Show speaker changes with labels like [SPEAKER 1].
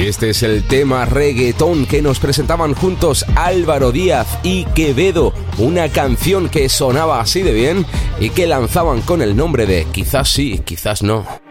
[SPEAKER 1] Este es el tema reggaetón que nos presentaban juntos Álvaro Díaz y Quevedo, una canción que sonaba así de bien y que lanzaban con el nombre de Quizás sí, quizás no.